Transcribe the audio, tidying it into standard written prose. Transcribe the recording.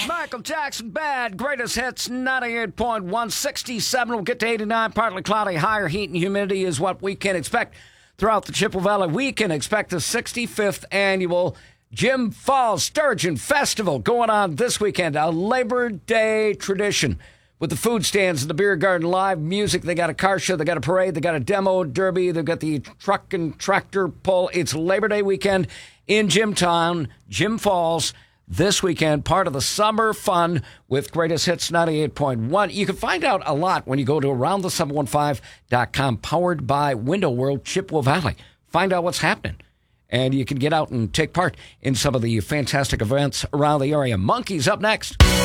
Michael Jackson, Bad, greatest hits, 98.1, 67. We'll get to 89, partly cloudy, higher heat and humidity is what we can expect throughout the Chippewa Valley. We can expect the 65th annual Jim Falls Sturgeon Festival going on this weekend, a Labor Day tradition with the food stands and the beer garden, live music. They got a car show, they got a parade, they got a demo derby, they've got the truck and tractor pull. It's Labor Day weekend in Jimtown, Jim Falls. This weekend, part of the summer fun with Greatest Hits 98.1. You can find out a lot when you go to aroundthe715.com, powered by Window World, Chippewa Valley. Find out what's happening. And you can get out and take part in some of the fantastic events around the area. Monkeys up next.